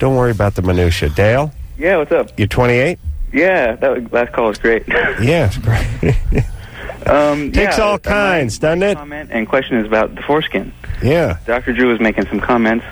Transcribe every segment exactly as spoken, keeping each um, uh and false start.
Don't worry about the minutia. Dale? Yeah, what's up? You're twenty-eight? Yeah, that last call was great. Yeah, it's great. um, Takes yeah, all uh, kinds, my, doesn't my it? Comment and question is about the foreskin. Yeah. Doctor Drew was making some comments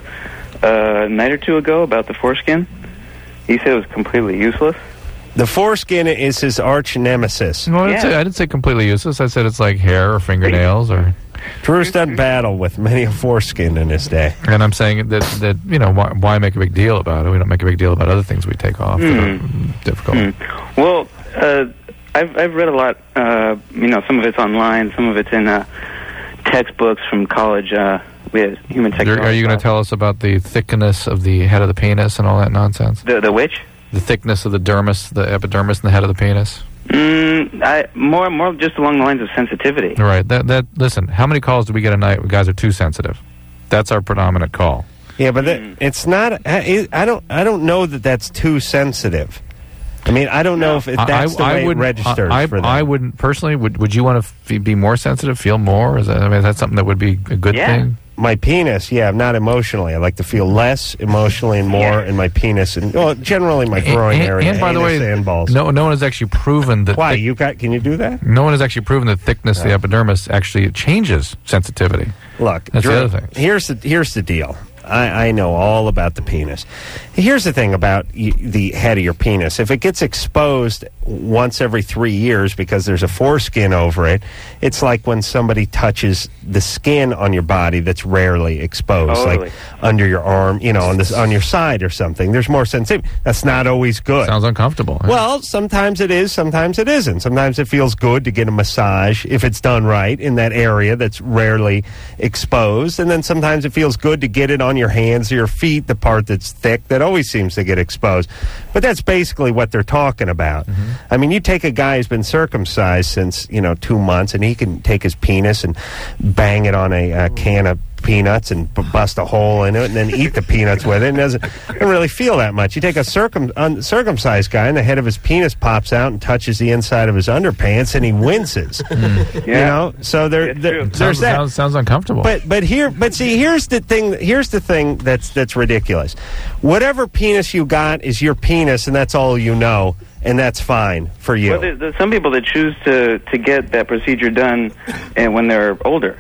uh, a night or two ago about the foreskin. He said it was completely useless. The foreskin is his arch nemesis. No, I didn't, Yeah. say, I didn't say completely useless. I said it's like hair or fingernails or... Drew's done battle with many a foreskin in his day. And I'm saying that, that you know, why, why make a big deal about it? We don't make a big deal about other things we take off that are difficult. Mm. Well, uh, I've, I've read a lot. Uh, you know, some of it's online, some of it's in uh, textbooks from college. Uh, we have human You're- technology. Are you going to tell us about the thickness of the head of the penis and all that nonsense? The, the which? The thickness of the dermis, the epidermis, and the head of the penis? Mm, I, more, more just along the lines of sensitivity. Right. That that. Listen, how many calls do we get a night where guys are too sensitive? That's our predominant call. Yeah, but that, it's not. I, I don't. I don't know that that's too sensitive. I mean, I don't know if it, that's the way it wouldn't- registers I, for them. I wouldn't personally. Would Would you want to f- be more sensitive? Feel more? Is that, I mean, is that something that would be a good Yeah. thing? My penis, yeah, not emotionally. I like to feel less emotionally and more Yeah. in my penis and well, generally my groin and, area. and by the anus way, and balls. no, no one has actually proven that. Why thick- you got? Can you do that? no one has actually proven that thickness of the epidermis actually changes sensitivity. Look, That's Drew, the other thing. Here's the here's the deal. I, I know all about the penis. Here's the thing about y- the head of your penis. If it gets exposed once every three years because there's a foreskin over it, it's like when somebody touches the skin on your body that's rarely exposed, Totally. like under your arm, you know, on this on your side or something. There's more sensitivity. That's not always good. Sounds uncomfortable. Well, sometimes it is, sometimes it isn't. Sometimes it feels good to get a massage if it's done right in that area that's rarely exposed. And then sometimes it feels good to get it on your hands or your feet, the part that's thick that always seems to get exposed. But that's basically what they're talking about. Mm-hmm. I mean, you take a guy who's been circumcised since, you know, two months, and he can take his penis and bang it on a, a can of peanuts and b- bust a hole in it and then eat the peanuts with it and doesn't, doesn't really feel that much. You take a circum, uncircumcised guy and the head of his penis pops out and touches the inside of his underpants and he winces. You know? So there, That's there true. there's sounds, that. sounds, sounds uncomfortable. But but here but see here's the thing here's the thing that's that's ridiculous. Whatever penis you got is your penis and that's all you know and that's fine for you. Well, there's, there's some people that choose to, to get that procedure done and when they're older,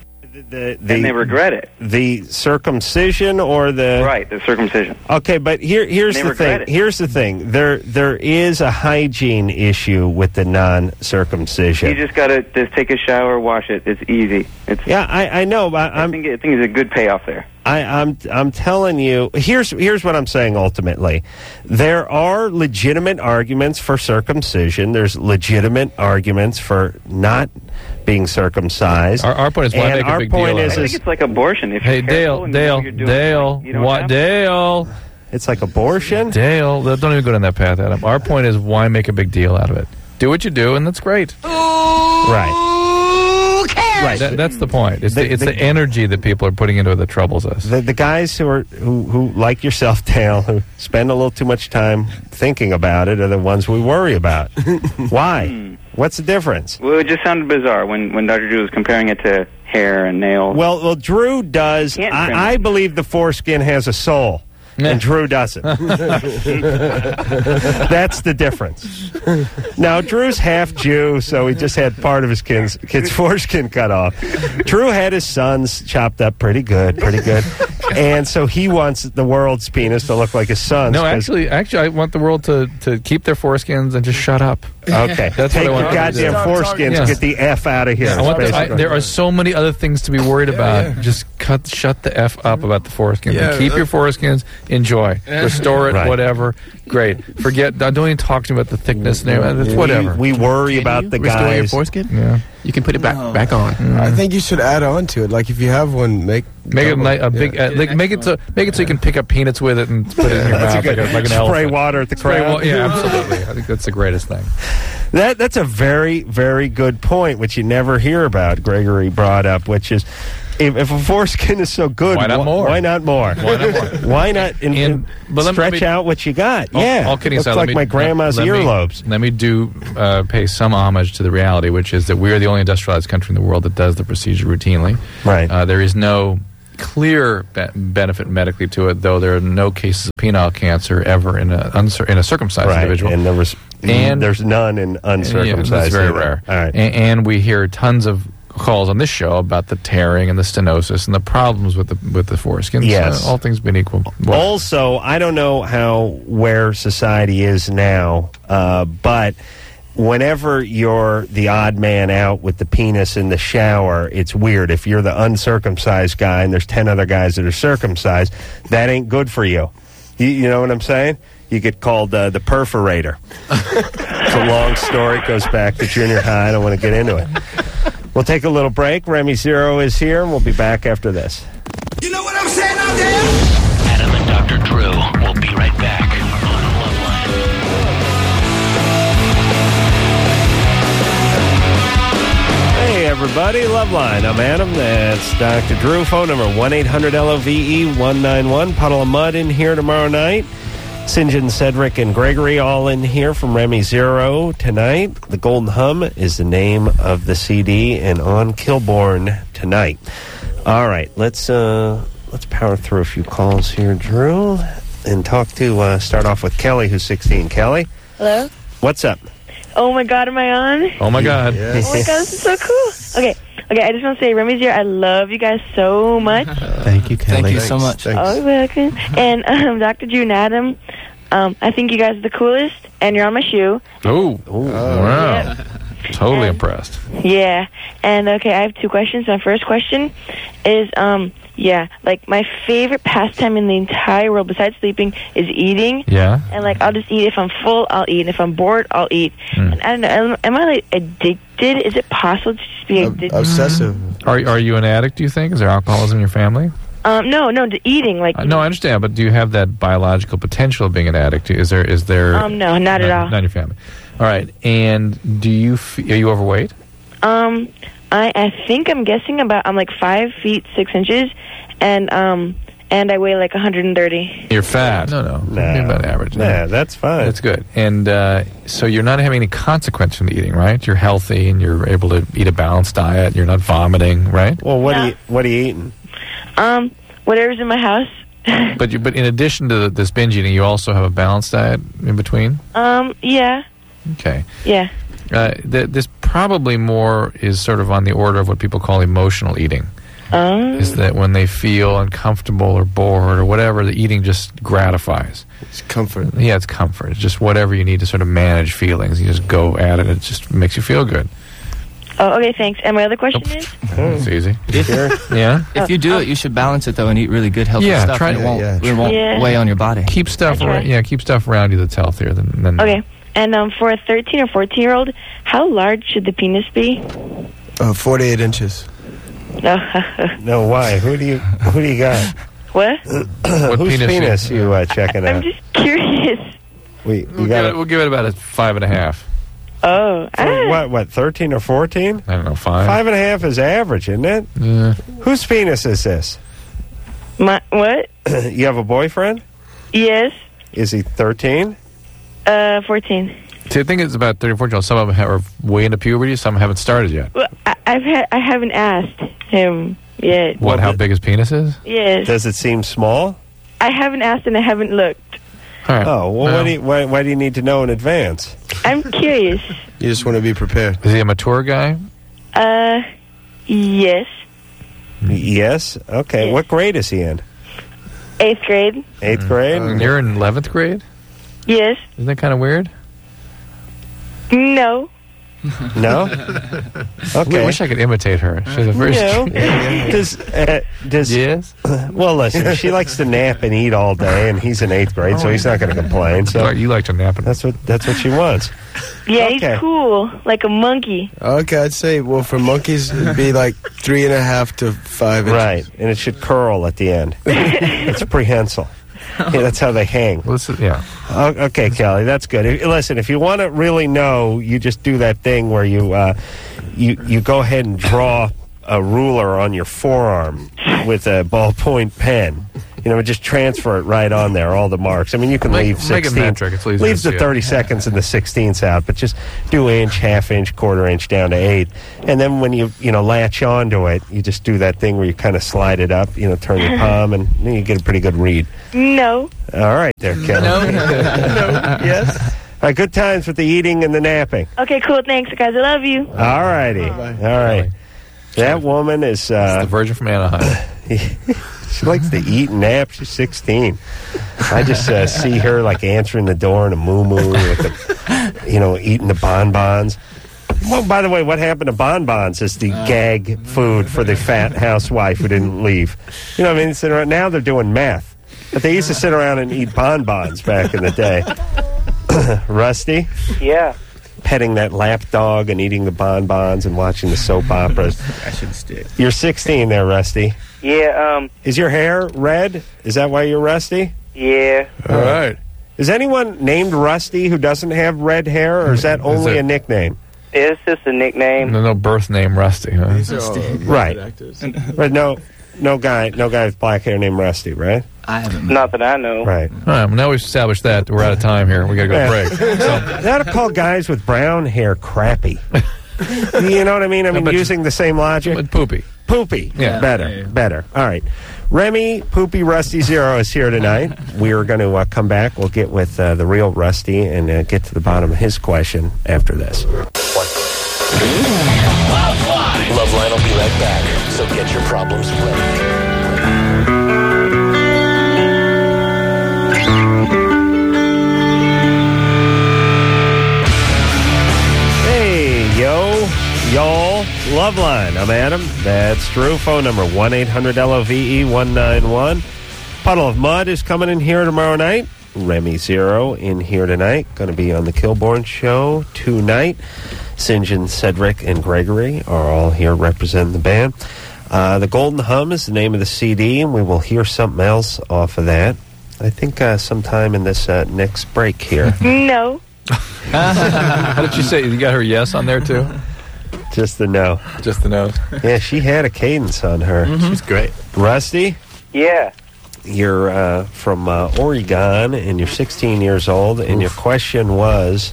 the, the, and they regret it. the circumcision or the Right, the circumcision. Okay, but here here's They the regret thing. it. Here's the thing. There there is a hygiene issue with the non-circumcision. You just gotta just take a shower, wash it. It's easy. It's. Yeah, I, I know, but I I'm think I think it's a good payoff there. I, I'm I'm telling you. Here's here's what I'm saying. Ultimately, there are legitimate arguments for circumcision. There's legitimate arguments for not being circumcised. Our, our point is why And make a our big point deal is- out I of think it? it's like abortion. If Hey, you're careful Dale, and you know Dale, what you're doing, Dale, you don't what, have- Dale, It's like abortion. Dale. Don't even go down that path, Adam. Our point is why make a big deal out of it? Do what you do, and that's great. Right. Right. That, that's the point. It's, The- the, it's the- the energy that people are putting into it that troubles us. The, the guys who are who, who like yourself, Dale, who spend a little too much time thinking about it, are the ones we worry about. Why? What's the difference? Well, it just sounded bizarre when when Doctor Drew was comparing it to hair and nails. Well, well, Drew does. Can't trim I, I it. believe the foreskin has a soul, and Drew doesn't. That's the difference. Now, Drew's half Jew, so he just had part of his kid's, kid's foreskin cut off. Drew had his son's chopped up pretty good, pretty good, and so he wants the world's penis to look like his son's. No, 'cause- actually, actually, I want the world to, to keep their foreskins and just shut up. Okay, That's take what I your want them to do. goddamn foreskins, Yeah. get the F out of here. I want the, I, basically. there are so many other things to be worried about. Just cut, shut the f up about the foreskins. Yeah, and keep that- your foreskins. Enjoy, restore it, Right. whatever. Great. Forget. Don't even talk to me about the thickness. and everything. It's whatever. We, we worry Can about you the restore your guys. foreskin? yeah. You can put it back back on. I think you should add on to it. Like if you have one, make Make it double. ni- a big. Yeah. Uh, like, make it so. Make it so you can pick up peanuts with it and put it in your That's a mouth like, good- a, like an spray elephant. water at the Spray crowd. wa- Yeah, absolutely. I think that's the greatest thing. That that's a very very good point, which you never hear about. Gregory brought up, which is if, if a foreskin is so good, Why not wh- more? Why not more? Why not more? Why not in, And- but let me- stretch let me- out what you got? All- yeah, all kidding looks aside, like let me- my grandma's let me- earlobes. Let me do uh, pay some homage to the reality, which is that we are the only industrialized country in the world that does the procedure routinely. Right. Uh, there is no clear be- benefit medically to it, though there are no cases of penile cancer ever in a uncir- in a circumcised right. individual. And there was, And- there's none in uncircumcised. Yeah, that's very either. rare. All right. A- and we hear tons of calls on this show about the tearing and the stenosis and the problems with the with the foreskin. Yes. So all things being equal. Well, Also, I don't know how where society is now, uh, but whenever you're the odd man out with the penis in the shower, it's weird. If you're the uncircumcised guy and there's ten other guys that are circumcised, that ain't good for you. You, you know what I'm saying? You get called uh, the perforator. It's a long story. It goes back to junior high. I don't want to get into it. We'll take a little break. Remy Zero is here, and we'll be back after this. You know what I'm saying out there? Adam and Doctor Drew will be right back on Loveline. Hey, everybody. Loveline. I'm Adam. That's Doctor Drew. Phone number one eight hundred L O V E one nine one. Puddle of Mud in here tomorrow night. Sinjin, Cedric, and Gregory all in here from Remy Zero tonight. The Golden Hum is the name of the C D, and on Kilborn tonight. All right, let's uh, let's power through a few calls here, Drew, and talk to uh, start off with Kelly, who's sixteen. Kelly, Hello? what's up? Oh my god, am I on? oh my God. Yes. Oh my god, this is so cool. Okay, okay, I just want to say, Remy's here, I love you guys so much. Thank you, Kelly. Thank you so much. Thanks. Oh, you're welcome. And um, Doctor Drew and Adam, um, I think you guys are the coolest, and you're on my shoe. Oh, wow. Yep. Totally Um, impressed. Yeah, and okay, I have two questions. My first question is, um, yeah, like my favorite pastime in the entire world besides sleeping is eating. Yeah. And like I'll just eat if I'm full, I'll eat. And if I'm bored, I'll eat. Mm. And I don't know, am, am I like addicted? Is it possible to just be Ob- addicted? obsessive. Are are you an addict, do you think? Is there alcoholism in your family? Um, no, no, to eating like. Uh, no, I understand, but do you have that biological potential of being an addict? Is there is there Um, no, not at all. Not in your family. All right. And do you f- are you overweight? Um, I I think I'm guessing about I'm like five feet six inches, and um and I weigh like one hundred thirty. You're fat. No, no. No. Maybe about average. Yeah, that's fine. That's good. And uh, so you're not having any consequence from the eating, right? You're healthy and you're able to eat a balanced diet. You're not vomiting, right? Well, what No. are you what are you eating? Um, whatever's in my house. But you, but in addition to the, this binge eating, you also have a balanced diet in between. um, yeah, Okay. yeah. Uh, th- this probably more is sort of on the order of what people call emotional eating. Um, Is that when they feel uncomfortable or bored or whatever, the eating just gratifies. It's comfort. Yeah, it's comfort. It's just whatever you need to sort of manage feelings. You just go at it. It just makes you feel good. oh, okay, thanks. And my other question is, It's easy. Sure. Yeah. If you do it, you should balance it though and eat really good, healthy Yeah, stuff. try and to- it won't, yeah. it won't Yeah. weigh on your body. Keep stuff. Okay. Around, yeah, keep stuff around you that's healthier than. than okay. And um, for a thirteen or fourteen year old, how large should the penis be? Uh, forty-eight inches. No. No, why? Who do you who do you got? What? What Whose penis penis, you- you uh, checking I'm out? just curious. We, you We'll, got give it, we'll give it about a five and a half. Oh, ah. what? What? Thirteen or fourteen? I don't know, five. Five and a half is average, isn't it? Yeah. Whose penis is this? My, what? You have a boyfriend? Yes. Is he thirteen? Uh, fourteen. See, I think it's about thirty, fourteen. Some of them have, are way into puberty. Some haven't started yet. Well, I, I've had, I haven't asked him yet. What? How big his penis is? Yes. Does it seem small? I haven't asked and I haven't looked. All right. Oh, well, what do you, why, why do you need to know in advance? I'm curious. You just want to be prepared. Is he a mature guy? Uh, yes. Yes. Okay. Yes. What grade is he in? Eighth grade. Eighth grade. And you're in eleventh grade. Yes. Isn't that kind of weird? No. No. I Okay. wish I could imitate her. She's a very. No. Does uh, does Yes. well? Listen, she likes to nap and eat all day, and he's in eighth grade, so he's not going to complain. So You like to nap. And that's what that's what she wants. Yeah, Okay. he's cool, like a monkey. Okay, I'd say, well, for monkeys, it'd be like three and a half to five inches. Right, and it should curl at the end. It's prehensile. Yeah, that's how they hang. Well, this is, yeah. Oh, okay, Kelly, that's good. If- Listen, if you want to really know, you just do that thing where you uh, you you go ahead and draw a ruler on your forearm with a ballpoint pen, You know, just transfer it right on there, all the marks. I mean, you can Make- leave make it sixteen. metric. It's easier Leaves to the see it. thirty seconds and the sixteenths out, but just do inch, half inch, quarter inch down to eight. And then when you, you know, latch onto it, you just do that thing where you kind of slide it up, you know, turn your palm, and then you get a pretty good read. No. All right there, Kelly. No. No. Yes. All right, good times with the eating and the napping. Okay, cool. Thanks, guys. I love you. All righty. All right. That woman is... Uh, the Virgin from Anaheim. She likes to eat and nap. She's sixteen. I just uh, see her like answering the door in a moo-moo with the, you know, eating the bonbons. Well, by the way, what happened to bonbons is the gag food for the fat housewife who didn't leave. You know what I mean? Sit around, now they're doing meth. But they used to sit around and eat bonbons back in the day. Rusty? Yeah. Petting that lap dog and eating the bonbons and watching the soap operas. I should stick. You're sixteen there, Rusty. Yeah, um, Is your hair red? Is that why you're Rusty? yeah. All right. Is anyone named Rusty who doesn't have red hair, or is that only it- a nickname? It's just a nickname. No, no birth name Rusty. Huh? Right. But no, no guy, no guy with black hair named Rusty, right? I haven't. Not that I know. Right. All right, well, now we've established that. We're out of time here. We got to go to Yeah. break. So, They ought to call guys with brown hair crappy. You know what I mean? I mean, but- using the same logic. but poopy. Poopy. Yeah. Better. Yeah, yeah. Better. All right. Remy, Poopy Rusty Zero is here tonight. We are going to uh, come back. We'll get with uh, the real Rusty and uh, get to the bottom of his question after this. Loveline will be right back, so get your problems ready. Hey, yo, y'all, Loveline. I'm Adam. That's Drew. Phone number one eight hundred L O V E one nine one. Puddle of Mud is coming in here tomorrow night. Remy Zero in here tonight. Going to be on the Kilborn Show tonight. St. John, Cedric, and Gregory are all here representing the band. Uh, the Golden Hum is the name of the C D, and we will hear something else off of that. I think uh, sometime in this uh, next break here. No. How did you say? You got her yes on there, too? Just the no. Just the nose. Yeah, she had a cadence on her. She's great. Rusty, Yeah. you're uh, from uh, Oregon, and you're sixteen years old, and your question was...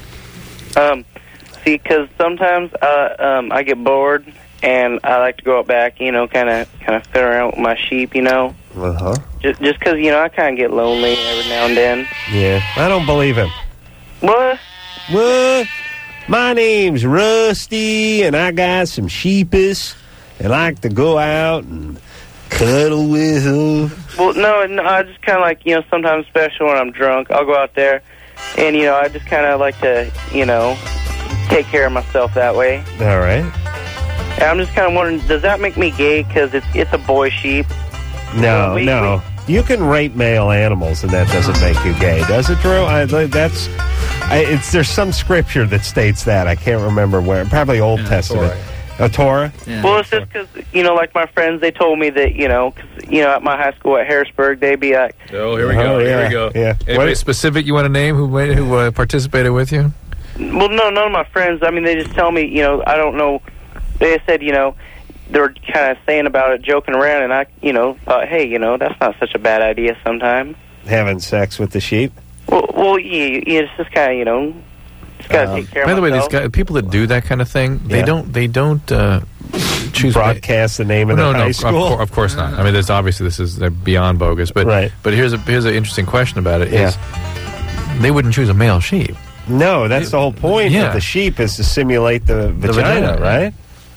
Um, see, because sometimes uh, um, I get bored, and I like to go out back, you know, kind of kind of fit around with my sheep, you know. Uh-huh. Just just because, you know, I kind of get lonely every now and then. Yeah, I don't believe him. What? What? My name's Rusty, and I got some sheepis, and I like to go out and cuddle with them. Well, no, no I just kind of like, you know, sometimes special when I'm drunk, I'll go out there, and, you know, I just kind of like to, you know, take care of myself that way. All right. And I'm just kind of wondering, does that make me gay? Because it's, it's a boy sheep. No, we- no. You can rape male animals, and that doesn't make you gay, does it, Drew? I, that's... I, it's there's some scripture that states that. I can't remember where. Probably Old Testament. A Torah? Yeah. Well, it's just because, you know, like my friends, they told me that, you know, 'cause, you know, at my high school at Harrisburg, they'd be like, Oh, here we Oh, go. Here yeah, we go. yeah. Anybody What- specific you want to name who went- who uh, participated with you? well, no, none of my friends, I mean, they just tell me, you know, I don't know, they said, you know, they were kind of saying about it, joking around, and I, you know, thought, hey, you know, that's not such a bad idea sometime. Having sex with the sheep? Well, well yeah, yeah, it's just kind of, you know, just got to Um, take care By of the way, these myself. guys, people that do that kind of thing, they Yeah. don't they don't uh, choose Broadcast the name of no, the no, high of, school? cour- of course not. I mean, there's obviously this is they're beyond bogus, but Right. but here's a here's an interesting question about it. Yeah. Is they wouldn't choose a male sheep. No, that's the whole point Yeah. of the sheep is to simulate the vagina, vagina, right?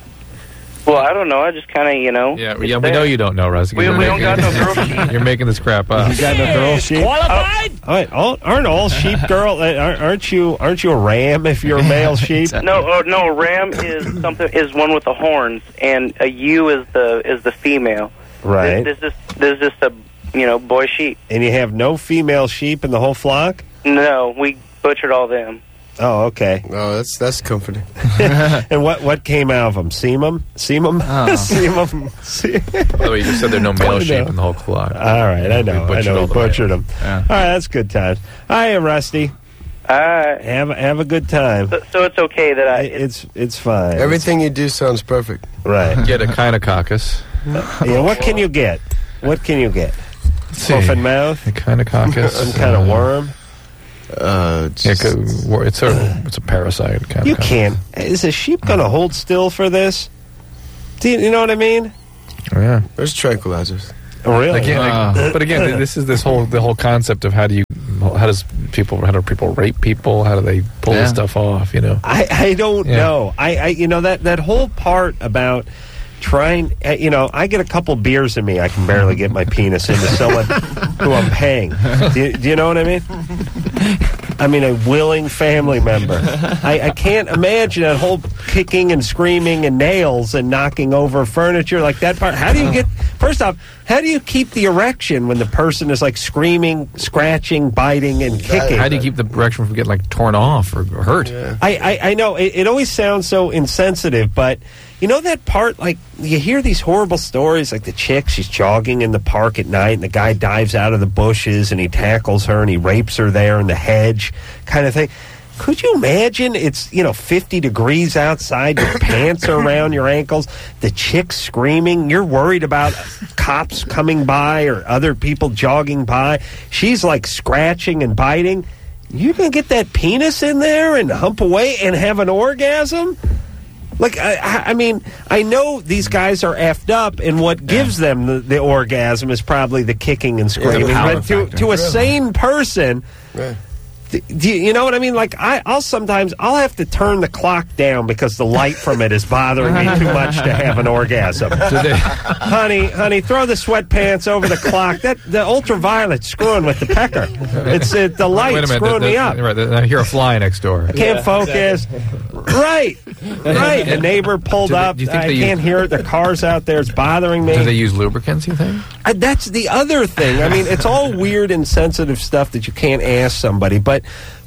Well, I don't know, I just kind of, you know. Yeah, it's yeah, we there. know you don't know, Rusty. 'cause We- you're we don't making- got no girl sheep. You're making this crap up. You got no girl sheep? Qualified? All right, all, aren't all sheep girl? uh, Aren't aren't you aren't you a ram if you're a male sheep? No, oh, no, a ram is something is one with the horns, and a ewe is the is the female. Right. This is this is just a you know boy sheep. And you have no female sheep in the whole flock? No, we butchered all them. Oh, okay. Oh, that's that's comforting. And what what came out of them? Semen? Semen? Oh. Semen? Se- By the way, you just said there are no male I sheep know. in the whole flock. All right, I know. We I butchered know. all We the butchered males. them. Yeah. All right, that's good times. Hiya, Rusty. All right. Have a, have a good time. So, so it's okay that I. It's it's fine. Everything you do sounds perfect. Right. Get a kind of caucus. Yeah. What can you get? What can you get? Hoof and mouth? Echinococcus. Some kind of worm? Uh, yeah, it's a it's a parasite. Kind you of can't. Is a sheep going to hold still for this? Do you, you know what I mean? Oh, yeah. There's tranquilizers. Oh, really? Again, uh. like, but again, this is this whole the whole concept of how do you how does people how do people rape people? How do they pull Yeah. this stuff off? You know, I, I don't Yeah. know. I, I you know that that whole part about trying. Uh, you know, I get a couple beers in me, I can barely get my penis into someone who I'm paying. Do you, do you know what I mean? I mean, a willing family member. I, I can't imagine that whole kicking and screaming and nails and knocking over furniture like that part. How do you get? First off, how do you keep the erection when the person is like screaming, scratching, biting, and kicking? how do you keep the erection from getting like torn off or hurt? Yeah. I, I, I know it, it always sounds so insensitive, but you know that part, like you hear these horrible stories, like the chick, she's jogging in the park at night and the guy dives out of the bushes and he tackles her and he rapes her there in the hedge kind of thing. Could you imagine it's, you know, fifty degrees outside, your pants are around your ankles, the chick's screaming, you're worried about cops coming by or other people jogging by, she's like scratching and biting. You gonna get that penis in there and hump away and have an orgasm? Like, I, I mean, I know these guys are effed up, and what gives yeah. them the, the orgasm is probably the kicking and screaming. Yeah, but to, to a sane person, Yeah. th- do you, you know what I mean? Like, I, I'll sometimes, I'll have to turn the clock down because the light from it is bothering me too much to have an orgasm. honey, honey, throw the sweatpants over the clock. That the ultraviolet's screwing with the pecker. It's uh, the light Wait a minute, screwing the, the, me up. Right, the, I hear a fly next door. I can't yeah, focus. Exactly. Right, right. The neighbor pulled do they, up. do you think I they can't use, hear it. The car's out there. It's bothering me. Do they use lubricants, you think? Uh, that's the other thing. I mean, it's all weird and sensitive stuff that you can't ask somebody. But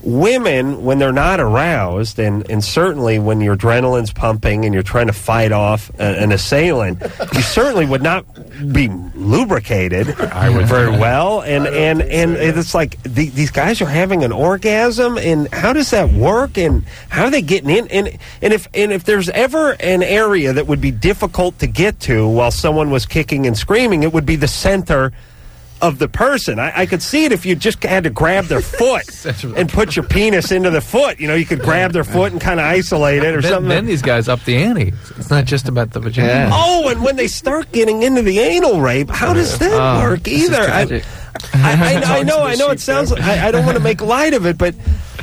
women, when they're not aroused, and, and certainly when your adrenaline's pumping and you're trying to fight off a, an assailant, you certainly would not be lubricated I would very well. And, and, and it's like the, these guys are having an orgasm, and how does that work? And how are they getting in? And, and, if, and if there's ever an area that would be difficult to get to while someone was kicking and screaming, it would be the center of the person. I, I could see it if you just had to grab their foot and put your penis into the foot. You know, you could grab their foot and kind of isolate it or then, something. Then these guys up the ante. It's not just about the vagina. Yeah. Oh, and when they start getting into the anal rape, how does that oh, work either? I, I, I, I know, I know it sounds like, I, I don't want to make light of it, but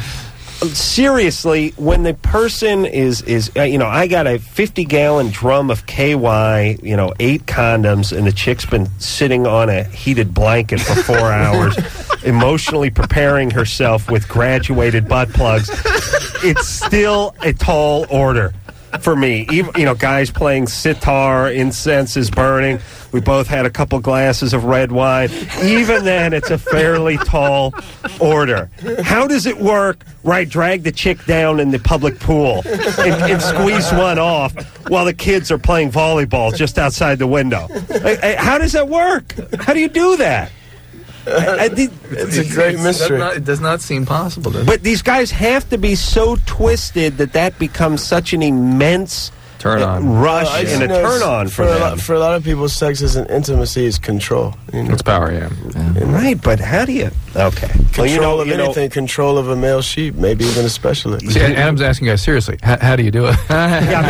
seriously, when the person is, is uh, you know, I got a fifty-gallon drum of K Y, you know, eight condoms, and the chick's been sitting on a heated blanket for four hours, emotionally preparing herself with graduated butt plugs. It's still a tall order for me. Even, you know, guys playing sitar, incense is burning. We both had a couple glasses of red wine. Even then, it's a fairly tall order. How does it work where I drag the chick down in the public pool and, and squeeze one off while the kids are playing volleyball just outside the window? I, I, how does that work? How do you do that? I, I, the, it's a great mystery. Not, it does not seem possible, does it? But these guys have to be so twisted that that becomes such an immense turn on rush uh, and a turn on for, for them. A lot, for a lot of people, sex isn't intimacy; it's control. You know? It's power, yeah. yeah. Right, but how do you? Okay, control well, you know, of you anything, know, control of a male sheep, maybe even a specialist. See, Adam's asking you guys seriously. How, how do you do it? yeah,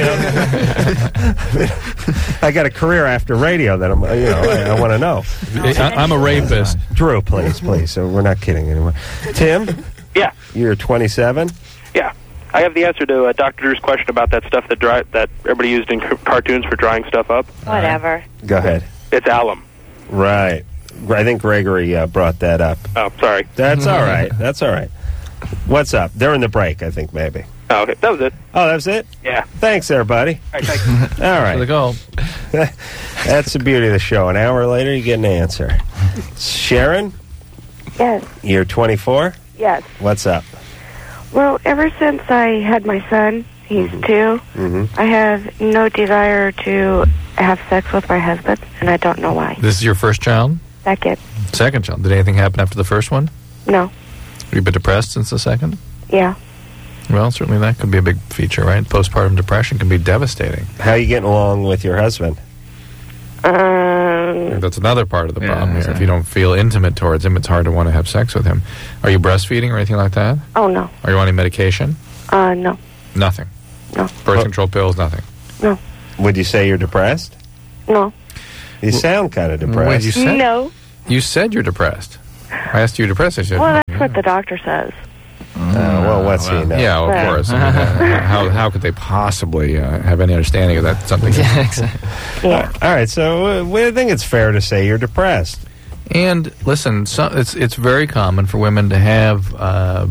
I, mean, I got a career after radio that I'm. You know, I, I want to know. I, I'm a rapist. Drew, please, please. So we're not kidding anymore. Tim. Yeah. You're twenty-seven. Yeah. I have the answer to uh, Doctor Drew's question about that stuff that dry, that everybody used in c- cartoons for drying stuff up. Whatever. Go ahead. It's alum. Right. I think Gregory uh, brought that up. Oh, sorry. That's all right. That's all right. What's up? They're in the break, I think, maybe. Oh, okay. That was it. Oh, that was it? Yeah. Thanks there, buddy. All right, thanks. All right. For the goal. That's the beauty of the show. An hour later, you get an answer. Sharon? Yes. You're twenty-four? Yes. What's up? Well, ever since I had my son, he's mm-hmm. two, mm-hmm. I have no desire to have sex with my husband, and I don't know why. This is your first child? Second. Second child. Did anything happen after the first one? No. Have you been depressed since the second? Yeah. Well, certainly that could be a big feature, right? Postpartum depression can be devastating. How are you getting along with your husband? Um, That's another part of the Yeah, problem here. If exactly. you don't feel intimate towards him, it's hard to want to have sex with him. Are you breastfeeding or anything like that? oh, no. Are you on any medication? Uh, no. Nothing. No. Birth control pills, nothing. No. Would you say you're depressed? No. You sound kind of depressed. Wait, you said, No. you said you're depressed. I asked you depressed. I said, Well, that's what the doctor says. Uh, well, what's he know? yeah, of Right. course. I mean, uh, how, how could they possibly uh, have any understanding of that? Something. Yeah, exactly. Yeah. All right, so uh, we- I think it's fair to say you're depressed. And listen, so it's it's very common for women to have uh,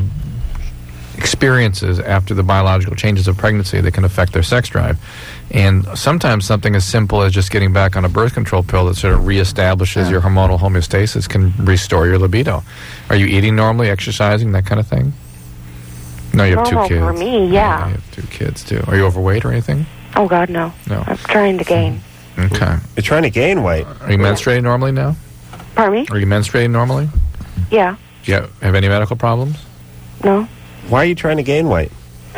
experiences after the biological changes of pregnancy that can affect their sex drive. And sometimes something as simple as just getting back on a birth control pill that sort of reestablishes your hormonal homeostasis can restore your libido. Are you eating normally, exercising, that kind of thing? No, you have two Normal kids. for me, yeah. You have two kids, too. Are you overweight or anything? Oh, God, no. No. I'm trying to gain. Okay. You're trying to gain weight. Are you menstruating normally now? Pardon me? Are you menstruating normally? Yeah. Do you have, have any medical problems? No. Why are you trying to gain weight?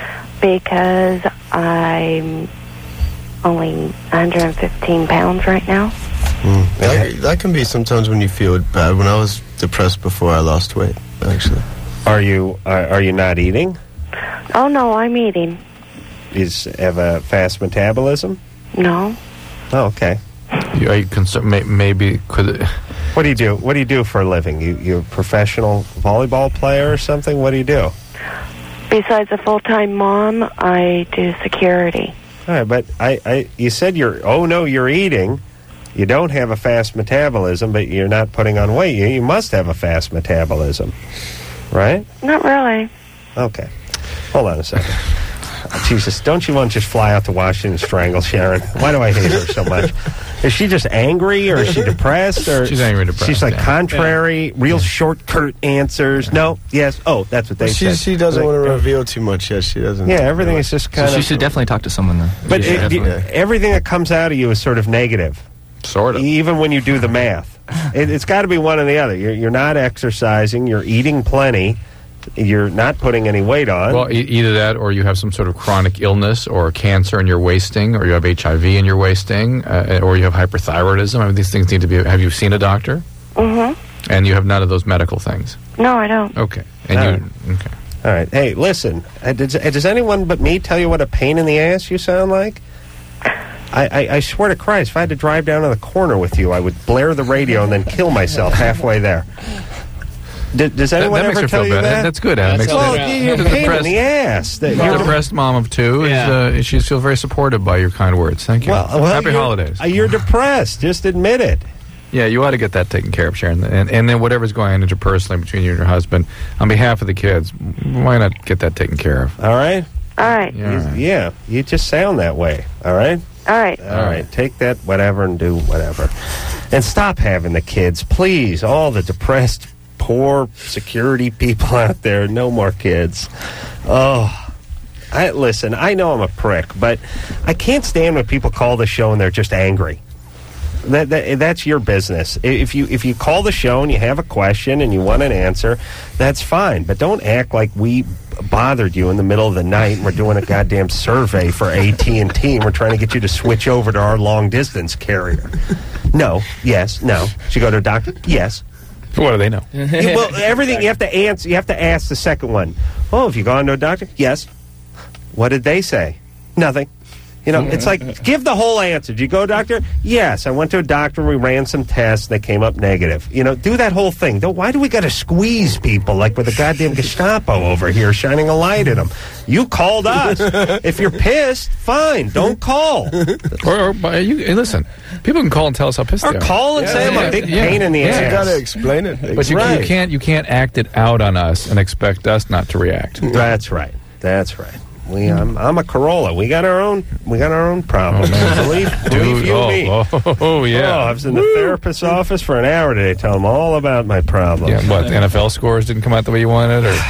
Because I'm only one hundred fifteen pounds right now. That, that can be sometimes when you feel bad. When I was depressed before, I lost weight, actually. Are you are, are you not eating? Oh, no, I'm eating. You s- have a fast metabolism? No. Oh, okay. You, are you concerned? May, maybe could. What do you do? What do you do for a living? You you a professional volleyball player or something? What do you do? Besides a full-time mom, I do security. All right, but I, I you said you're oh no you're eating. You don't have a fast metabolism, but you're not putting on weight. You, you must have a fast metabolism, right? Not really. Okay. Hold on a second. Jesus, don't you want to just fly out to Washington and strangle Sharon? Why do I hate her so much? Is she just angry, or is she depressed? Or She's angry, depressed, She's like yeah. contrary, real short, curt answers. No, yes, oh, that's what they She, said. she doesn't Like, want to reveal too much yet. She doesn't. Yeah, everything is just kind So of. she should definitely talk to someone then. But Yeah, it, definitely. everything that comes out of you is sort of negative. Sort of. Even when you do the math, it, it's got to be one or the other. You're, you're not exercising. You're eating plenty. You're not putting any weight on. Well, e- either that, or you have some sort of chronic illness, or cancer, and you're wasting, or you have H I V and you're wasting, uh, or you have hyperthyroidism. I mean, these things need to be. Have you seen a doctor? Mm-hmm. And you have none of those medical things. No, I don't. Okay. And All you. Okay. All right. Hey, listen. Uh, does, uh, does anyone but me tell you what a pain in the ass you sound like? I, I, I swear to Christ, if I had to drive down to the corner with you, I would blare the radio and then kill myself halfway there. D- does That, anyone that makes ever her tell feel you better. that? That's good, Adam. Makes Well, that- you're a the pain in depressed- the ass. That The you're depressed mom of two is Yeah. uh, she's feel very supported by your kind words. Thank you. Well, well, Happy you're- holidays. uh, You're depressed. Just admit it. Yeah, you ought to get that taken care of, Sharon. And, and then whatever's going on interpersonally between you and your husband, on behalf of the kids, why not get that taken care of? All right? All right. Yeah. all right. Yeah, you just sound that way. All right? All right. All right, take that whatever and do whatever. And stop having the kids, please. All the depressed, poor security people out there, no more kids. Oh, I listen, I know I'm a prick, but I can't stand when people call the show and they're just angry. That, that that's your business. If you if you call the show and you have a question and you want an answer, that's fine. But don't act like we bothered you in the middle of the night and we're doing a goddamn survey for A T and T and we're trying to get you to switch over to our long distance carrier. No, yes, no. Should you go to a doctor? Yes. What do they know? You- well, everything you have to answer. You have to ask the second one. Oh, have you gone to a doctor? Yes. What did they say? Nothing. You know, it's like, give the whole answer. Did you go, doctor? Yes, I went to a doctor and we ran some tests. They came up negative. You know, do that whole thing. Don't, why do we got to squeeze people like with a goddamn Gestapo over here shining a light at them? You called us. If you're pissed, fine. Don't call. Or, or but you, hey, listen, people can call and tell us how pissed Or they are. call and say I'm a big pain in the You ass. got to explain it. But you, Right. you can't you can't act it out on us and expect us not to react. That's right. That's right. We, I'm, I'm a Corolla. We got our own. We got our own problems. believe, believe you oh, me. oh, oh, yeah. Oh, I was in the therapist's office for an hour today. Tell them all about my problems. Yeah, what, the N F L scores didn't come out the way you wanted? Or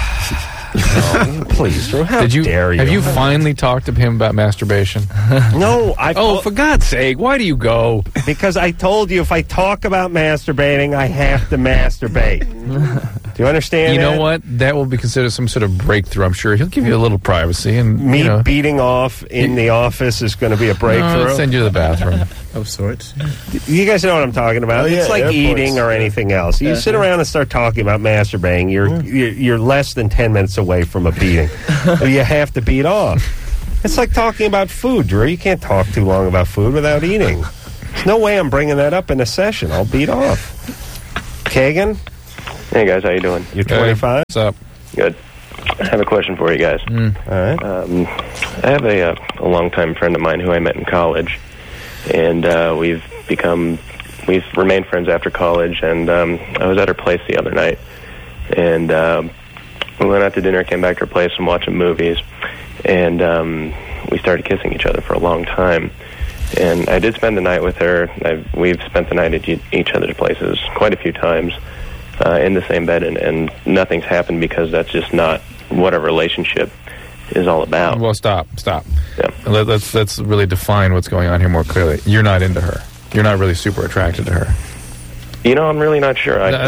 Oh, please, Drew. How did you, dare you? have you finally talked to him about masturbation? No. I Oh, for God's sake, why do you go? because I told you if I talk about masturbating, I have to masturbate. Do you understand? You know that? what? That will be considered some sort of breakthrough. I'm sure he'll give you a little privacy, and Me you know, beating off in the office is going to be a breakthrough. no, send you to the bathroom. Of sorts. You guys know what I'm talking about. Oh, yeah, it's like airports. eating or anything else. You Yeah. sit around and start talking about masturbating. You're, you're you're less than ten minutes away from a beating. You have to beat off. It's like talking about food, Drew. You can't talk too long about food without eating. There's no way I'm bringing that up in a session. I'll beat off. Kagan, Hey guys, how you doing? you're twenty-five. What's up? Good. I have a question for you guys. Mm. All right. Um, I have a, uh, a longtime friend of mine who I met in college, and uh, we've become we've remained friends after college. And um, I was at her place the other night, and um, we went out to dinner, came back to her place, and watching movies, and um, we started kissing each other for a long time. And I did spend the night with her. I've, we've spent the night at e- each other's places quite a few times. Uh, in the same bed, and, and nothing's happened because that's just not what a relationship is all about. Well, stop, stop. Yeah. Let, let's let's really define what's going on here more clearly. You're not into her. You're not really super attracted to her. You know, I'm really not sure. I,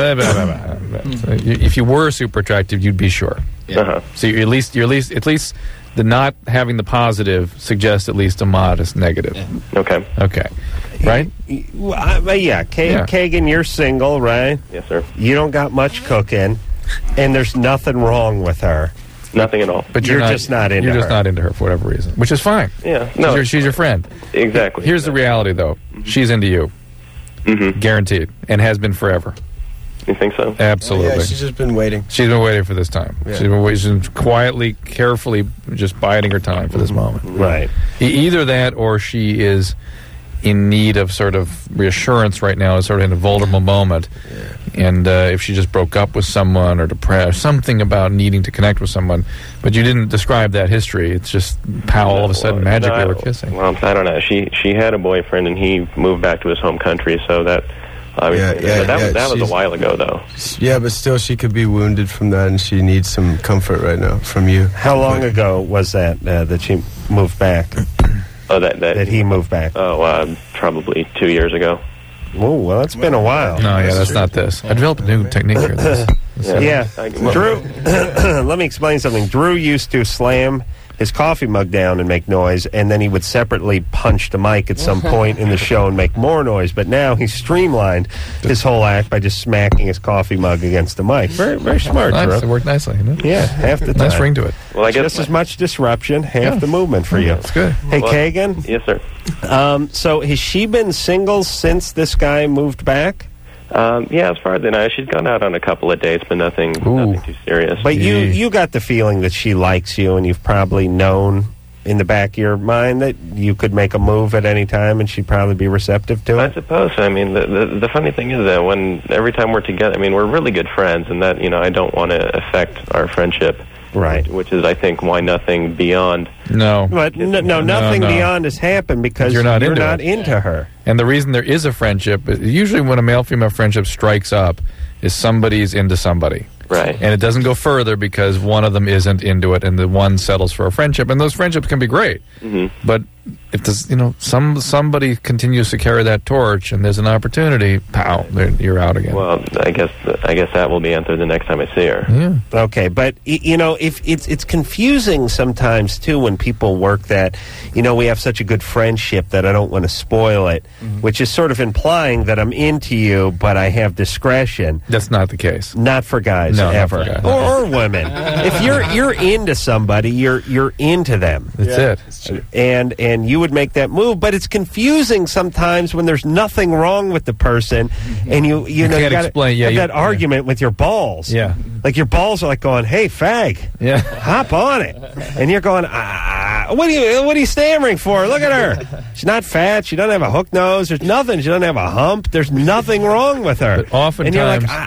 If you were super attractive, you'd be sure. uh-huh. So you're at least you're at least at least the not having the positive suggests at least a modest negative. Okay. Okay. Right? Well, I, well, yeah, K- Yeah. Kagan, you're single, right? Yes, sir. You don't got much cooking, and there's nothing wrong with her. Nothing at all. But You're you're, just not into You're just her. not into her for whatever reason, which is fine. Yeah. She's, No. your, she's your friend. Exactly. Here's the reality, though. She's into you, Mm-hmm. guaranteed, and has been forever. You think so? Absolutely. Yeah, she's just been waiting. She's been waiting for this time. Yeah. She's been waiting, she's been quietly, carefully, just biding her time for this moment. Right. E- either that, or she is in need of sort of reassurance right now, is sort of in a vulnerable moment. And uh, if she just broke up with someone or depressed, something about needing to connect with someone, but you didn't describe that history. It's just how all of a sudden Well, magically no, I- we're kissing. Well, I don't know. She she had a boyfriend, and he moved back to his home country, so that obviously, Yeah, yeah, but that, yeah, was, that was she's- a while ago, though. Yeah, but still, she could be wounded from that, and she needs some comfort right now from you. How long ago was that uh, that she moved back? Oh, that that, That he moved back? Oh, uh, probably two years ago. Oh, well, it's been a while. No, yeah, that's not this. I developed a new technique here. This. Yeah. I- well- Drew, let me explain something. Drew used to slam his coffee mug down and make noise, and then he would separately punch the mic at some point in the show and make more noise. But now he's streamlined his whole act by just smacking his coffee mug against the mic. Very, very smart, Nice. It Drew. worked nicely. Didn't it? Yeah, half the time. Nice ring to it. Well, I guess Just as much disruption, half Yeah. the movement for you. That's good. Hey, Well, Kagan, Yes, sir. um, so has she been single since this guy moved back? Um, yeah, as far as I know, she's gone out on a couple of dates, but nothing, Ooh. nothing too serious. But you, Gee. you got the feeling that she likes you, and you've probably known in the back of your mind that you could make a move at any time, and she'd probably be receptive to I it. suppose. I mean, the, the the funny thing is that when every time we're together, I mean, we're really good friends, and that you know, I don't want to affect our friendship, Right. which is, I think, why nothing beyond. No. But n- no, nothing no. beyond has happened because You're not into not it. into her. And the reason there is a friendship, usually when a male-female friendship strikes up, is somebody's into somebody. Right. And it doesn't go further because one of them isn't into it, and the one settles for a friendship. And those friendships can be great. Mm-hmm. But if this, you know, some somebody continues to carry that torch, and there's an opportunity, pow, there- you're out again. Well, I guess I guess that will be answered the next time I see her. yeah. Okay, but y- you know, if it's it's confusing sometimes too when people work that, you know, we have such a good friendship that I don't want to spoil it, which is sort of implying that I'm into you, but I have discretion. That's not the case. Not for guys No, not ever, for guys. or, or women. If you're you're into somebody, you're you're into them. That's it. and and you would make that move, but it's confusing sometimes when there's nothing wrong with the person, and you you, You know can't you gotta explain, yeah, have you- that argument with your balls. Yeah. like your balls are like going, "Hey, fag, Yeah. hop on it," and you're going, "Ah, what are you what are you stammering for? Look at her. She's not fat. She doesn't have a hook nose. There's nothing. She doesn't have a hump. There's nothing wrong with her." But oftentimes, and you're like, ah,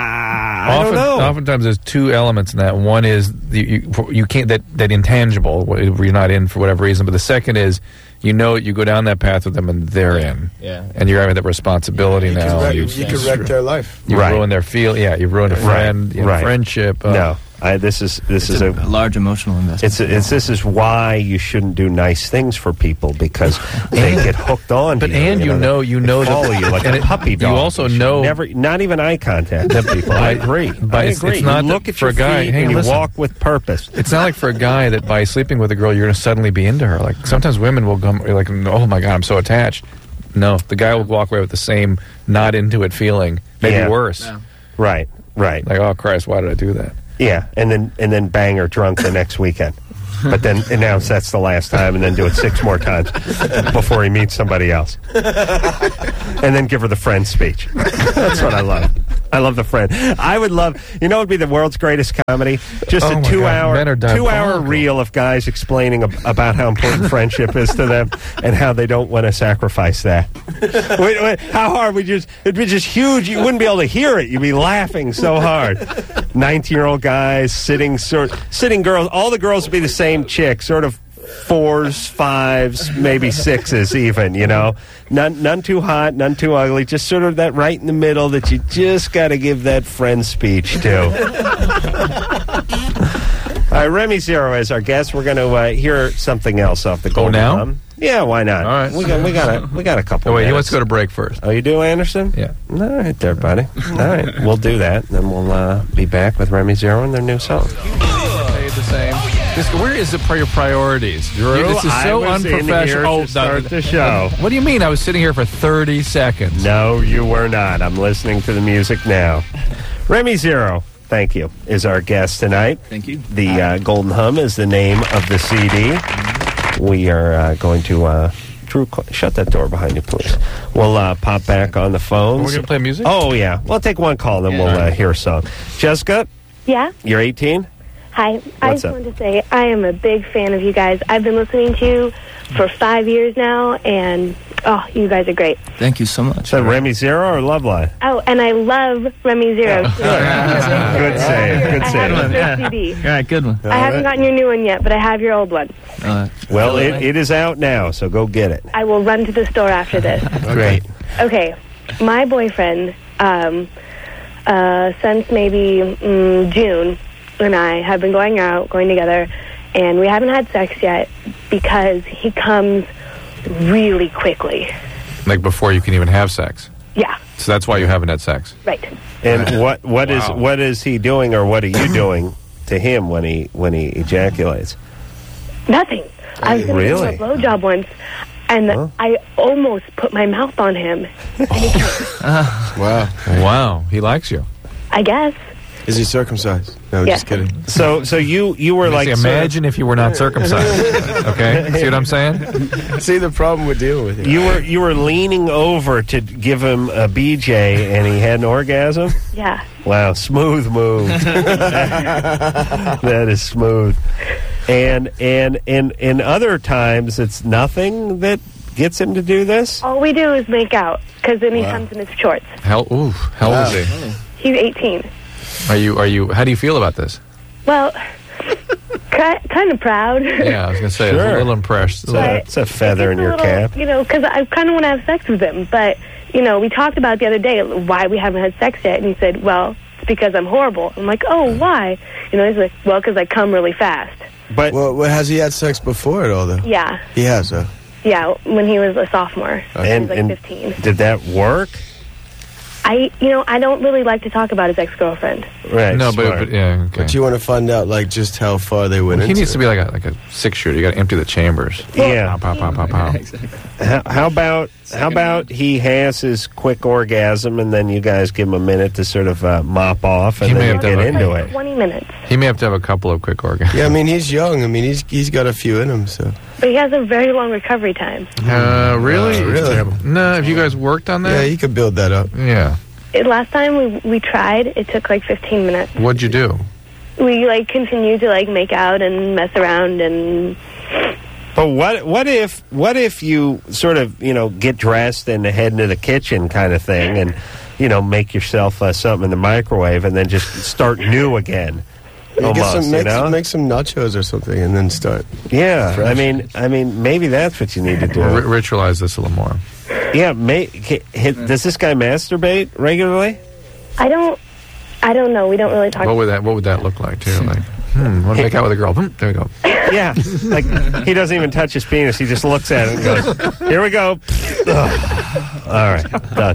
ah, I often, don't know. Oftentimes, there's two elements in that. One is the, you, you can't that that intangible where you're not in for whatever reason. But the second is, you know, you go down that path with them and they're in. Yeah. And you're having that responsibility You now. could wreck, You- you could wreck their life. You Right. ruin their feel. Yeah, you ruin a Right, friend, you know, right. friendship. Uh, No. I, this is this It's is a, a, large emotional investment. it's, a, it's this is why you shouldn't do nice things for people, because they get hooked on. But to you, and you know, know, you know, they follow that, you like and a it- puppy dog. You also should know, never, not even eye contact with people. I agree. But I it's- agree. it's not you that look at for your a guy- feet hey, and you listen. walk with purpose. it's not like for a guy that by sleeping with a girl you're going to suddenly be into her. Like sometimes women will come like, oh my god, I'm so attached. No, the guy will walk away with the same not into it feeling, maybe Yeah. worse. Right, right. Like, oh Christ, why did I do that? Yeah, and then and then bang her drunk the next weekend. But then announce that's the last time, and then do it six more times before he meets somebody else. And then give her the friend speech. That's what I love. I love the friend. I would love, you know, it would be the world's greatest comedy. Just Oh a my two God, hour, men are two hour diabolical. reel of guys explaining ab- about how important friendship is to them and how they don't want to sacrifice that. wait, wait, how hard would you? Just, it'd be just huge. You wouldn't be able to hear it. You'd be laughing so hard. Nineteen year old guys sitting, sort, sitting girls. All the girls would be the same chick, sort of. Fours, fives, maybe sixes, even. You know, none, none too hot, none too ugly. Just sort of that right in the middle that you just got to give that friend speech to. All right, Remy Zero is our guest. We're going to uh, hear something else off the Golden now? Hum. Yeah, why not? All right. We got, we got a, we got a couple. Oh wait, he minutes. wants to go to break first. Oh, you do, Anderson? Yeah. All right, there, buddy. All right, we'll do that, and then we'll uh, be back with Remy Zero and their new song. Stayed the same. This, where is it for your priorities, Drew? Drew, This is I so was in unprofessional. here to start no, the show. What do you mean? I was sitting here for thirty seconds. No, you were not. I'm listening to the music now. Remy Zero, thank you, is our guest tonight. Thank you. The uh, Golden Hum is the name of the C D. We are uh, going to... Uh, Drew, cl- shut that door behind you, please. We'll uh, pop back on the phones. We're going to play music? Oh, yeah. We'll take one call, then we'll uh, hear a song. Jessica, Yeah? you're eighteen? Hi. I What's just up? wanted to say I am a big fan of you guys. I've been listening to you for five years now, and, oh, you guys are great. Thank you so much. Is that Remy Zero or Loveline? Oh, and I love Remy Zero, too. Good save. Good I have save. the first Yeah. C D. All right, good one. I haven't gotten your new one yet, but I have your old one. Uh, Well, it, it is out now, so go get it. I will run to the store after this. Great. Okay, my boyfriend, um, uh, since maybe mm, June, and I have been going out, going together, and we haven't had sex yet because he comes really quickly. Like before you can even have sex. Yeah, So that's why you haven't had sex. right. And what what is Wow. what is he doing, or what are you doing to him when he when he ejaculates? Nothing. I was going to Really? give him a blowjob once, and Huh? I almost put my mouth on him. Wow. Wow, he likes you. I guess. Is he circumcised? No, Yeah. just kidding. So so you you were like See, sort of- imagine if you were not circumcised. Okay, see what I'm saying? See the problem we're dealing with here. you were you were leaning over to give him a B J, and he had an orgasm. Yeah. Wow, smooth move. That is smooth. And and and in other times, it's nothing that gets him to do this. All we do is make out, because then he Wow. comes in his shorts. How? Ooh, how old is he? He's eighteen. Are you? Are you? How do you feel about this? Well, ki- kind of proud. Yeah, I was gonna say I was Sure. a little impressed. It's a, it's a feather in It's a your little, cap. You know, because I kind of want to have sex with him. But, you know, we talked about the other day why we haven't had sex yet. And he said, well, it's because I'm horrible. I'm like, oh, why? You know, he's like, well, because I come really fast. But well, well, has he had sex before at all, though? Yeah. He has, huh? Yeah, when he was a sophomore. He and, was like and fifteen. did that work? I, you know, I don't really like to talk about his ex-girlfriend. Right. No, but, smart. but yeah. Okay. But you want to find out, like, just how far they went he into needs it. to be like a like a six shooter. You got to empty the chambers. Yeah. Pow, pow, pow, pow, pow. How, how about how about he has his quick orgasm, and then you guys give him a minute to sort of uh, mop off, and He may then have you to get have a- into Like it. twenty minutes. He may have to have a couple of quick orgasms. Yeah, I mean, he's young. I mean, he's he's got a few in him, so. But he has a very long recovery time. Uh, really? Uh, really? No. Have you guys worked on Yeah, that? he could build that up. Yeah. It, last time we, we tried, it took like fifteen minutes. What'd you do? We, like, continued to, like, make out and mess around and... But what what if what if you sort of you know get dressed and head into the kitchen kind of thing, and you know make yourself uh, something in the microwave, and then just start new again? Yeah, get Almost, some, you make, know? some, make some nachos or something, and then start. Yeah, Fresh. I mean, I mean, maybe that's what you need to do. Ri- ritualize this a little more. Yeah, may, ca- hit, does this guy masturbate regularly? I don't... I don't know. We don't really talk. What would that What would that look like too? Like, hmm, want to make out with a girl? Hmm, there we go. Yeah, like he doesn't even touch his penis. He just looks at it and goes, "Here we go." Ugh. All right, done.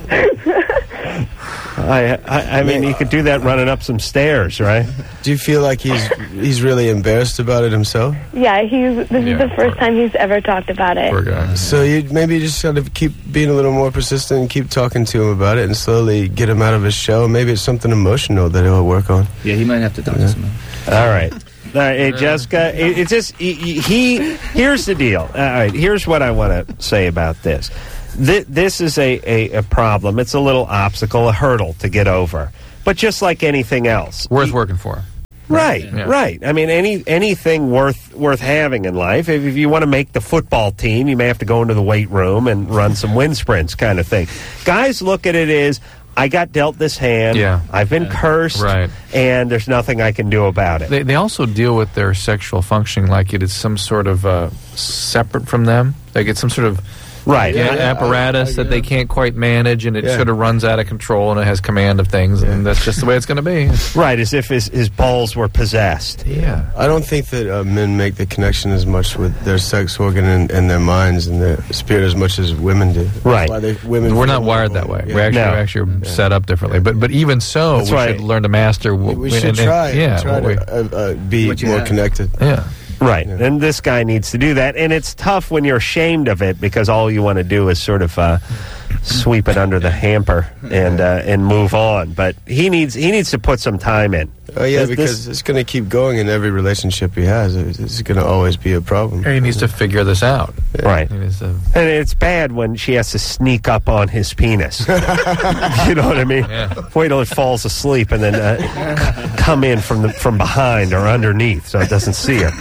I, I I mean, you could do that running up some stairs, right? Do you feel like he's he's really embarrassed about it himself? Yeah, he's. This Yeah, is the first time he's ever talked about it. Poor guy. So you maybe you just got to keep being a little more persistent and keep talking to him about it and slowly get him out of his shell. Maybe it's something emotional that he'll work on. Yeah, he might have to talk Yeah. to someone. All right. All right, hey, Jessica, it, it's just, he, he, here's the deal. All right, here's what I want to say about this. This, this is a, a, a problem. It's a little obstacle, a hurdle to get over. But just like anything else. Worth working for. Right, Yeah. right. I mean, any anything worth worth having in life. If, if you want to make the football team, you may have to go into the weight room and run some wind sprints kind of thing. Guys look at it as, I got dealt this hand, Yeah. I've been cursed, Right. and there's nothing I can do about it. They, they also deal with their sexual functioning like it is some sort of uh, separate from them. Like it's some sort of Right. a- Yeah, yeah, apparatus I- I that get they it. can't quite manage, and it Yeah. sort of runs out of control, and it has command of things, and that's just the way it's going to be. Right, as if his, his balls were possessed. Yeah. I don't think that uh, men make the connection as much with their sex organ and, and their minds and their spirit as much as women do. That's Right. why they, women We're not feel wired more- that way. Yeah. We actually, No. we're actually set up differently. But but even so, That's we why- should learn to master. W- We should and- and- try, Yeah. try what we- to uh, uh, be What you more have. connected. yeah. Right, Yeah. and this guy needs to do that, and it's tough when you're ashamed of it because all you want to do is sort of uh, sweep it under the hamper and uh, and move on. But he needs he needs to put some time in. Oh yeah, This- because this- it's going to keep going in every relationship he has. It's, it's going to always be a problem. He needs to figure this out. right, He needs to, and it's bad when she has to sneak up on his penis. You know what I mean? Yeah. Wait till it falls asleep and then uh, come in from the from behind or underneath so it doesn't see her.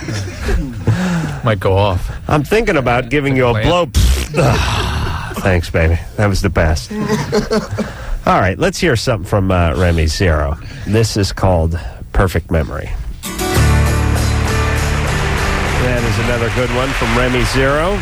might go off. I'm thinking about giving you a blow. Thanks, baby. That was the best. All right, let's hear something from uh, Remy Zero. This is called Perfect Memory. That is another good one from Remy Zero.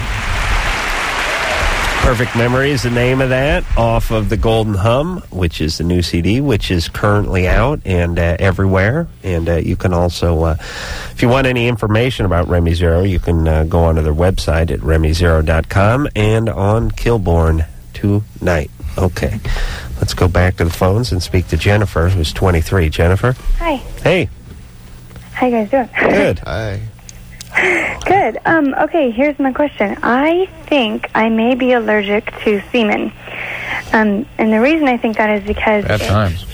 Perfect Memory is the name of that, off of the Golden Hum, which is the new C D, which is currently out and uh, everywhere. And uh, you can also, uh, if you want any information about Remy Zero, you can uh, go onto their website at remy zero dot com and on Kilborn tonight. Okay, let's go back to the phones and speak to Jennifer, who's twenty-three. Jennifer? Hi. Hey, How you guys doing? good. Hi. Good. Um, okay, here's my question. I think I may be allergic to semen. Um, and the reason I think that is because Bad it, times.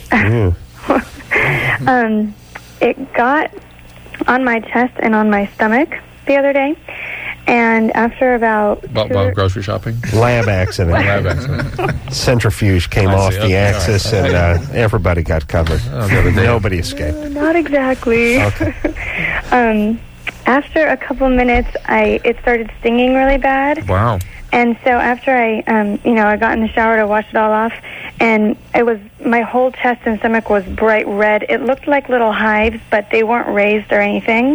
Mm. um, it got on my chest and on my stomach the other day. And after about While, two while or- grocery shopping? Lab accident. Lab accident. Centrifuge came I off see. the Okay, all right. axis and uh, everybody got covered. Oh, the other day. Nobody escaped. Not exactly. Okay. um, after a couple minutes, I it started stinging really bad. Wow. And so after I, um, you know, I got in the shower to wash it all off, and it was, my whole chest and stomach was bright red. It looked like little hives, but they weren't raised or anything.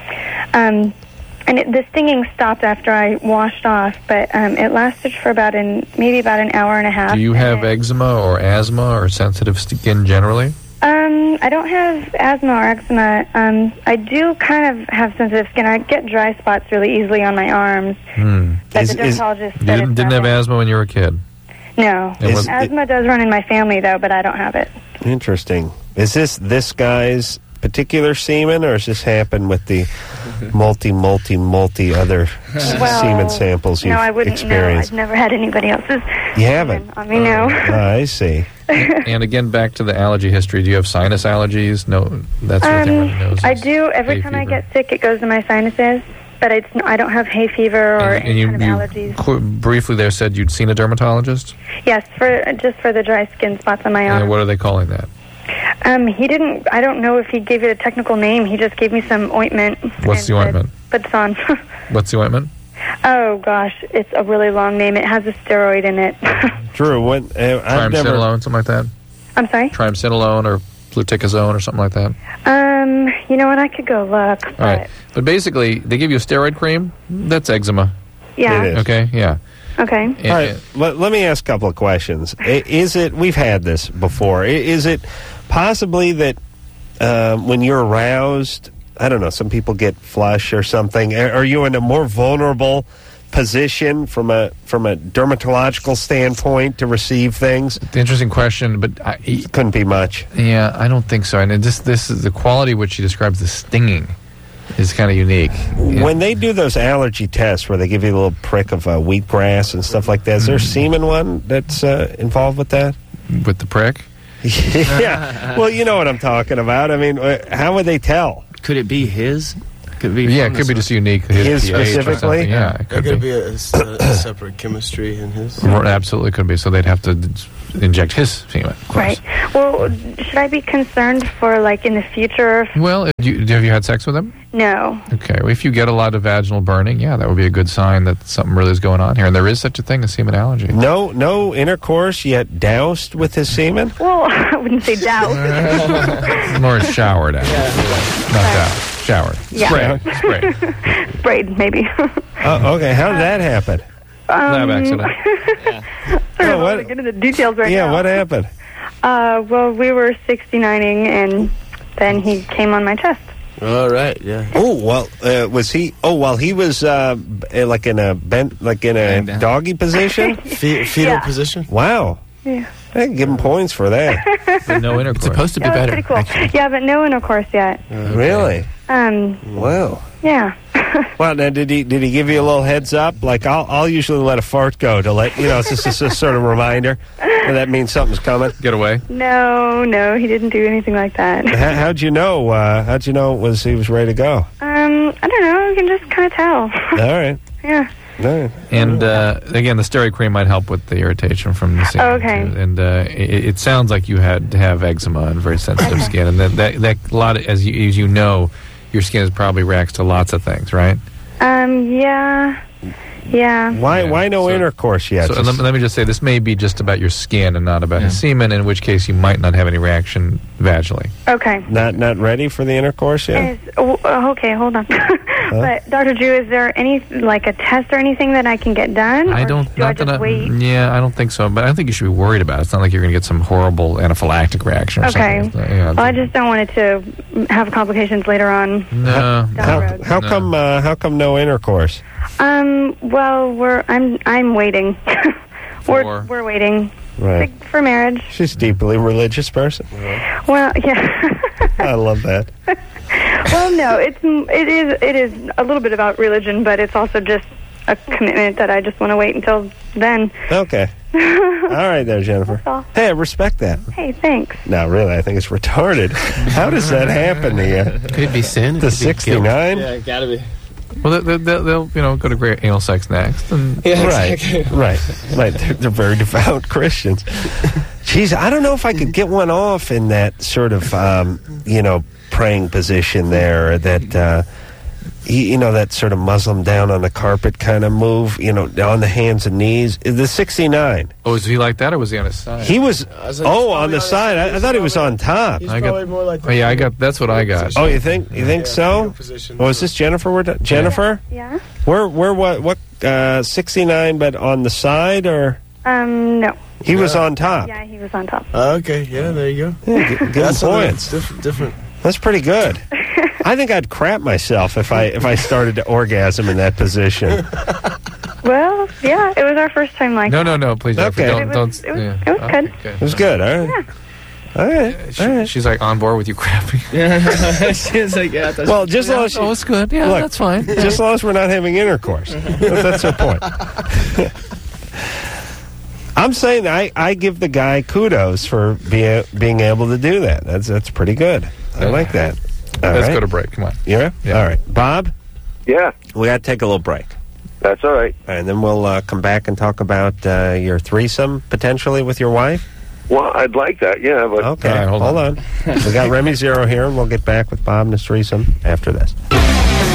Um, and it, the stinging stopped after I washed off, but um, it lasted for about an, maybe about an hour and a half. Do you and have then- eczema or asthma or sensitive skin generally? Um, I don't have asthma or eczema. Um, I do kind of have sensitive skin. I get dry spots really easily on my arms. Hmm. But Is- the is- dermatologist You said didn't, it's didn't have nothing. asthma when you were a kid? No. It was- asthma does run in my family, though, but I don't have it. Interesting. Is this this guy's particular semen, or has this happened with the multi, multi, multi other s- Well, semen samples you've no, I wouldn't experienced? know. I've never had anybody else's. You haven't? I mean, no. Ah, I see. And again, back to the allergy history. Do you have sinus allergies? No, that sort of thing. Um, running noses, I do. Every hay time I fever. get sick, it goes to my sinuses. But it's n- I don't have hay fever or And, and any you, kind of you allergies. qu- briefly there said you'd seen a dermatologist? Yes, for just for the dry skin spots on my And arm. what are they calling that? Um, he didn't. I don't know if he gave it a technical name. He just gave me some ointment. What's and the ointment? said, Put this on. What's the ointment? Oh gosh, it's a really long name. It has a steroid in it. Drew, what, uh, I've never... Triamcinolone, something like that? I'm sorry. Triamcinolone or fluticasone or something like that? Um, you know what? I could go look. All right. But basically, they give you a steroid cream. That's eczema. Yeah. It is. Okay, yeah. Okay. And- All right, let, let me ask a couple of questions. I- Is it, we've had this before, I- is it possibly that uh, when you're aroused, I don't know, some people get flush or something. Are are you in a more vulnerable position from a from a dermatological standpoint to receive things? The interesting question, but I, couldn't be much. Yeah, I don't think so. And this this is the quality which she describes the stinging is kind of unique. Yeah. When they do those allergy tests where they give you a little prick of uh, wheatgrass and stuff like that, is there semen one that's uh, involved with that? With the prick? Yeah. Well, you know what I'm talking about. I mean, uh, how would they tell? Could it be his? Could be yeah, it could be just unique. His, his pH or specifically? something. Yeah, it could There could be. be a, a, a separate chemistry in his. More, absolutely could be. So they'd have to d- inject his semen. Right. Well, should I be concerned for, like, in the future? Well, do you, have you had sex with him? No. Okay. Well, if you get a lot of vaginal burning, yeah, that would be a good sign that something really is going on here. And there is such a thing as semen allergy. No, no intercourse yet doused with his semen? Well, I wouldn't say doubt. More showered out. Not doused. Showered. Yeah. Spray. Spray. Sprayed, maybe. Oh, okay. How did that happen? Lab Um, accident. I don't know what- to get into the details right yeah, now. what happened? Uh, well, we were sixty-nining, and then he came on my chest. All right, yeah. Oh, well, uh, was he, oh, while he was, uh, b- like in a bent, like in a doggy position? Fe- fetal Yeah. position? Wow. Yeah. I can give him points for that. But no intercourse. It's supposed to be Yeah, better. that's pretty cool. actually. Yeah, but no intercourse yet. Really? Um, Wow. yeah. Well, now, did he did he give you a little heads up? Like, I'll I'll usually let a fart go to let, you know, it's just, just a sort of reminder. And that means something's coming. Get away. No, no, he didn't do anything like that. How, how'd you know, uh, how'd you know it was he was ready to go? Um, I don't know. You can just kind of tell. All right. Yeah. All right. And uh, again, the steroid cream might help with the irritation from the semen. Oh, okay. And uh, it, it sounds like you had to have eczema and very sensitive skin, and that that, that a lot of, as you as you know, your skin is probably reacts to lots of things, right? Um, yeah. Yeah. Why why no So- intercourse yet? So Just- let, me- let me just say, this may be just about your skin and not about his semen, in which case you might not have any reaction vaginally. Okay. not not ready for the intercourse yet? Is, oh, oh, okay, hold on. But Doctor Drew, is there any like a test or anything that I can get done? I Or don't. Do I not just that I, wait? Yeah, I don't think so. But I don't think you should be worried about it. It's not like you're going to get some horrible anaphylactic reaction or Okay. something. Yeah, Well, I just don't want it to have complications later on. no. Down the How, road. how No. come uh, how come no intercourse? Um. Well, we're I'm I'm waiting. For- we're we're waiting Right. for marriage. She's a deeply religious person. Well, yeah. I love that. Well, no, it's it is it is a little bit about religion, but it's also just a commitment that I just want to wait until then. Okay. All right there, Jennifer. all. Hey, I respect that. Hey, thanks. No, really, I think it's retarded. How does that happen to you? Could it be sin? The sixty-nine? Yeah, gotta be. Well, they, they, they'll you know go to great anal sex next, and Yeah, Right, exactly. right, right. They're, they're very devout Christians. Jeez, I don't know if I could get one off in that sort of, um, you know, praying position there. That, uh, you, you know, that sort of Muslim down on the carpet kind of move. You know, on the hands and knees. The sixty-nine. oh, was he like that, or was he on his side? He was. was like, Oh, he's on the probably side. I, I thought he was on top. He's I got- probably more like the Oh yeah, I fetal- got. That's what I got. Oh, you think? You think Yeah, so? fetal position. Oh, is this Jennifer? We're t- Jennifer? Yeah. We're we're what what uh, sixty-nine, but on the side, or Um. No. he was on top. Yeah, he was on top. Oh, okay, yeah, there you go. Yeah, g- give him That's a little points. diff- different. That's pretty good. I think I'd crap myself if I if I started to orgasm in that position. Well, yeah, it was our first time like. No, no, no, please, Jennifer, Okay. don't, It was- don't. it was- yeah. it was Oh, good. okay. It was good. All right. All right. She, All right. She's like on board with you crapping. Yeah, she's like, yeah. That's Well, just as long as Oh, it's good. Yeah, Look, that's fine. just as long as we're not having intercourse. That's her point. I'm saying I, I give the guy kudos for being being able to do that. That's that's pretty good. I like that. All Let's right. go to break. Come on. Yeah? Yeah. All right. Bob, Yeah, we got to take a little break. that's all right. And then we'll uh, come back and talk about uh, your threesome potentially with your wife. Well, I'd like that, yeah, but Okay, All right, hold hold on. We got Remy Zero here, and we'll get back with Bob and his threesome after this.